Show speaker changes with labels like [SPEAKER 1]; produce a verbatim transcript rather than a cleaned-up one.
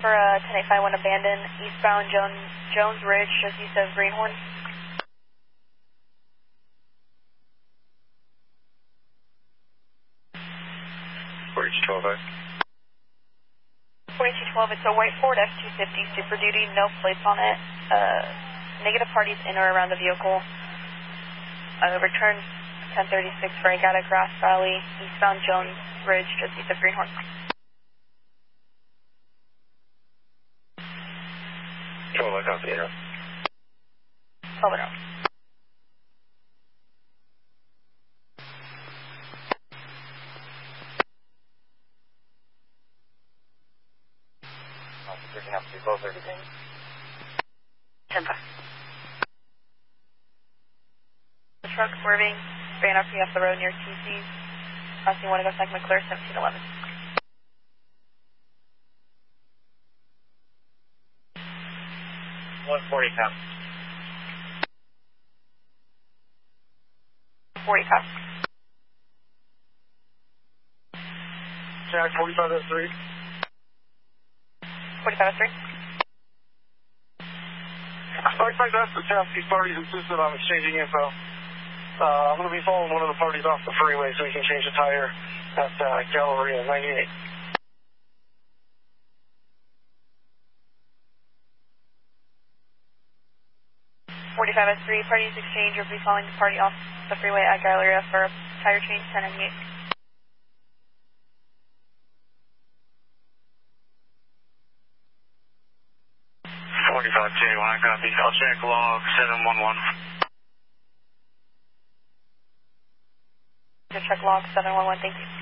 [SPEAKER 1] For uh, ten eight five one abandoned, eastbound Jones, Jones Ridge, just east of Greenhorn.
[SPEAKER 2] forty-two twelve,
[SPEAKER 1] forty-two twelve, it's a white Ford F two fifty Super Duty, no plates on it. Uh, negative parties in or around the vehicle. Uh, return ten thirty-six for Agata Grass Valley, eastbound Jones Ridge, just east of Greenhorn.
[SPEAKER 2] twelve, I copy, yeah.
[SPEAKER 1] twelve and oh.
[SPEAKER 2] Picking up to both everything.
[SPEAKER 1] ten five. The truck swerving, ran up off the road near T C's. Crossing one of us like McClure, seventeen eleven.
[SPEAKER 2] one forty cop.
[SPEAKER 1] forty cop.
[SPEAKER 2] Jack, forty-five oh three.
[SPEAKER 1] forty-five oh three.
[SPEAKER 2] forty-five that's the task. These parties insisted on exchanging info. Uh, I'm going to be following one of the parties off the freeway so we can change the tire at uh, Galleria ninety-eight.
[SPEAKER 1] forty-five oh three, parties exchange or be following the party off the freeway at Galleria for a tire change, ten ninety-eight.
[SPEAKER 2] forty-five J one, copy. I'll check log seven one one.
[SPEAKER 1] Check log seven one one, thank you.